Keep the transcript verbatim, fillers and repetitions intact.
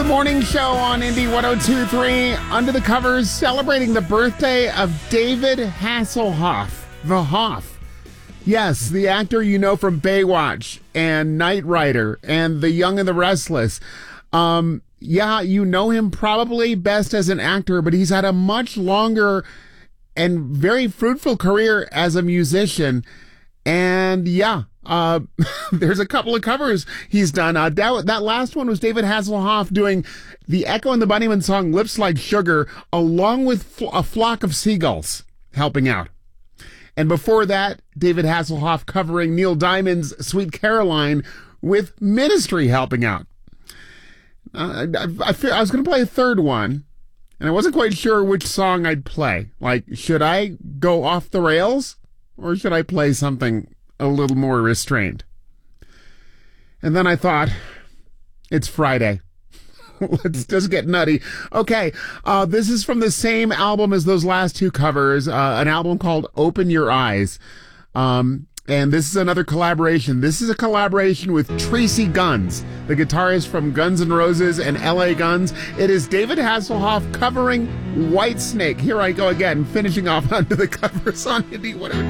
morning show on Indy one oh two point three. Under the Covers, celebrating the birthday of David Hasselhoff, the Hoff. Yes, the actor you know from Baywatch and Knight Rider and The Young and the Restless. Um, yeah, you know him probably best as an actor, but he's had a much longer and very fruitful career as a musician. And yeah, uh, there's a couple of covers he's done. Uh, that, that last one was David Hasselhoff doing the Echo and the Bunnymen song Lips Like Sugar, along with fl- a flock of seagulls helping out. And before that, David Hasselhoff covering Neil Diamond's Sweet Caroline with Ministry helping out. Uh, I, I, I was going to play a third one, and I wasn't quite sure which song I'd play. Like, should I go off the rails, or should I play something a little more restrained? And then I thought, it's Friday. Let's just get nutty. Okay, uh, this is from the same album as those last two covers, uh, an album called Open Your Eyes. Um, and this is another collaboration. This is a collaboration with Tracy Guns, the guitarist from Guns N' Roses and L A Guns. It is David Hasselhoff covering Whitesnake. Here I go again, finishing off Under the Covers on Indy one oh two.